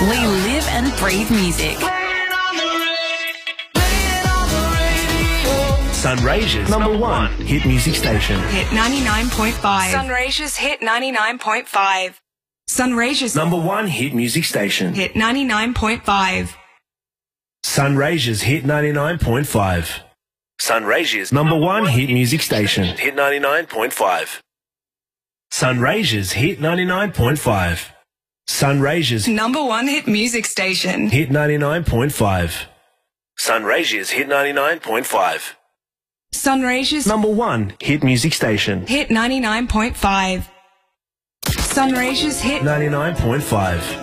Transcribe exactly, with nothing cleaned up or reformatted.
We live and breathe music. Sunraysia's number one hit music station. Hit ninety-nine point five. Sunraysia's Hit ninety-nine point five. Sunraysia's Number one hit music station. Hit ninety-nine point five. Sunraysia's Hit ninety-nine point five. Sunraysia's number one hit music station. Hit ninety-nine point five. Sunraysia's Hit ninety-nine point five. Sunraysia's Number one hit music station. Hit ninety-nine point five. Sunraysia's Hit ninety-nine point five. Sunraysia's Number one hit music station. Hit ninety-nine point five. Sunraysia's Hit ninety-nine point five.